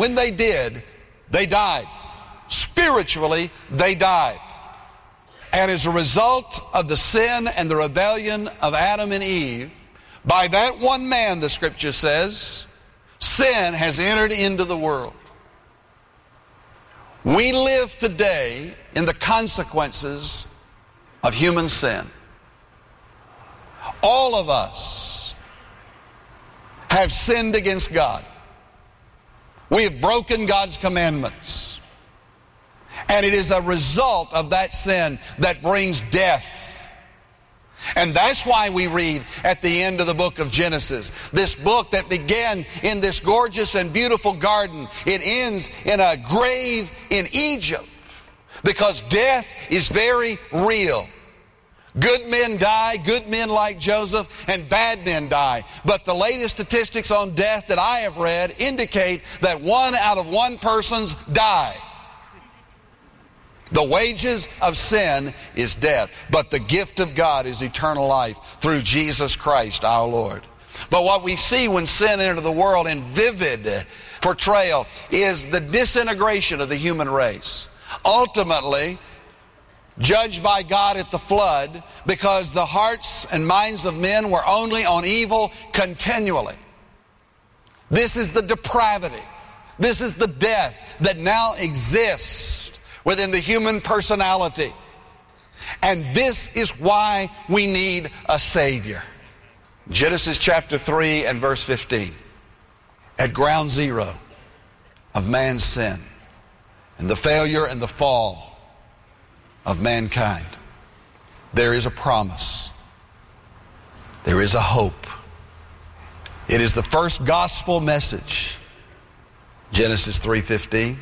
when they did, they died. Spiritually, they died. And as a result of the sin and the rebellion of Adam and Eve, by that one man, the Scripture says, sin has entered into the world. We live today in the consequences of human sin. All of us have sinned against God. We have broken God's commandments. And it is a result of that sin that brings death. And that's why we read at the end of the book of Genesis, this book that began in this gorgeous and beautiful garden, it ends in a grave in Egypt, because death is very real. Good men die, good men like Joseph, and bad men die. But the latest statistics on death that I have read indicate that 1 out of 1 persons die. The wages of sin is death, but the gift of God is eternal life through Jesus Christ our Lord. But what we see when sin entered the world in vivid portrayal is the disintegration of the human race. Ultimately, judged by God at the flood, because the hearts and minds of men were only on evil continually. This is the depravity. This is the death that now exists within the human personality. And this is why we need a Savior. Genesis chapter 3 and verse 15. At ground zero of man's sin and the failure and the fall of mankind, there is a promise. There is a hope. It is the first gospel message. Genesis 3:15.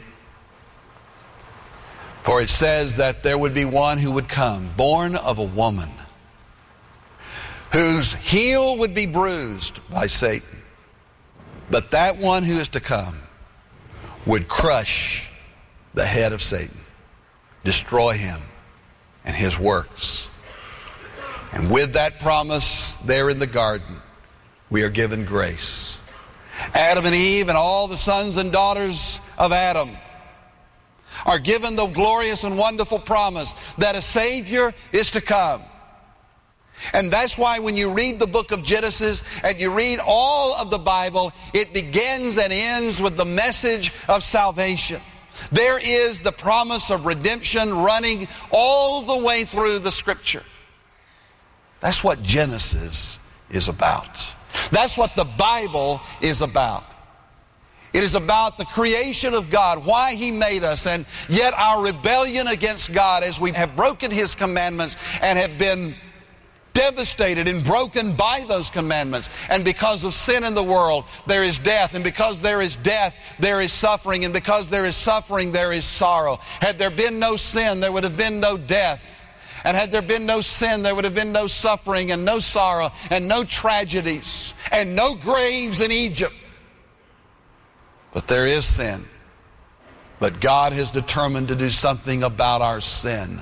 For it says that there would be one who would come, born of a woman, whose heel would be bruised by Satan. But that one who is to come would crush the head of Satan, destroy him and his works. And with that promise there in the garden, we are given grace. Adam and Eve and all the sons and daughters of Adam are given the glorious and wonderful promise that a Savior is to come. And that's why when you read the book of Genesis and you read all of the Bible, it begins and ends with the message of salvation. There is the promise of redemption running all the way through the Scripture. That's what Genesis is about. That's what the Bible is about. It is about the creation of God, why He made us, and yet our rebellion against God as we have broken His commandments and have been devastated and broken by those commandments. And because of sin in the world, there is death. And because there is death, there is suffering. And because there is suffering, there is sorrow. Had there been no sin, there would have been no death. And had there been no sin, there would have been no suffering and no sorrow and no tragedies and no graves in Egypt. But there is sin. But God has determined to do something about our sin.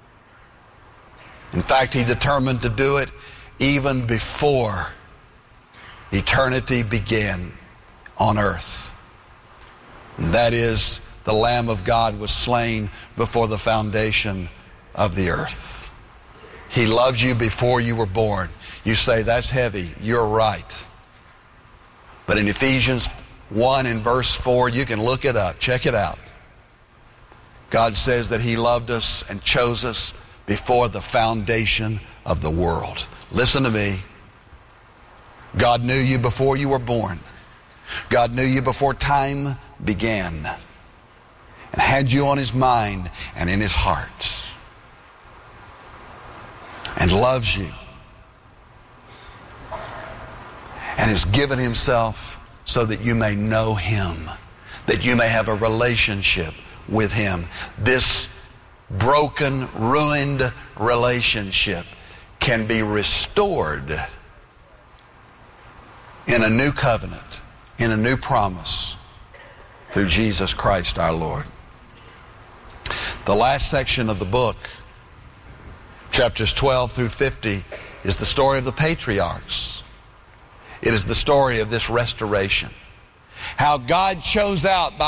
In fact, He determined to do it even before eternity began on earth. And that is, the Lamb of God was slain before the foundation of the earth. He loved you before you were born. You say, that's heavy. You're right. But in Ephesians 1 in verse 4, you can look it up. Check it out. God says that He loved us and chose us before the foundation of the world. Listen to me. God knew you before you were born. God knew you before time began and had you on His mind and in His heart and loves you and has given Himself so that you may know Him, that you may have a relationship with Him. This broken, ruined relationship can be restored in a new covenant, in a new promise through Jesus Christ our Lord. The last section of the book, chapters 12 through 50, is the story of the patriarchs. It is the story of this restoration. How God chose out by